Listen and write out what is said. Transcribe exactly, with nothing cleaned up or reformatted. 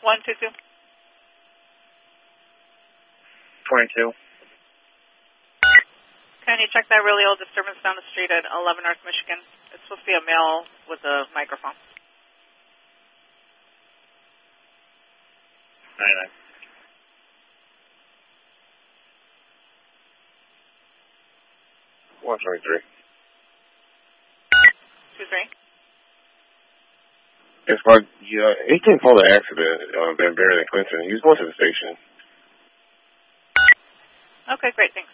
one two two. twenty-two. Can you check that really old disturbance down the street at eleven North Michigan? It's supposed to be a male with a microphone. ninety-nine. one twenty-three. two three. It's like, yeah, he didn't call the accident, uh, Van Buren and Clinton. He was going to the station. Okay, great, thanks.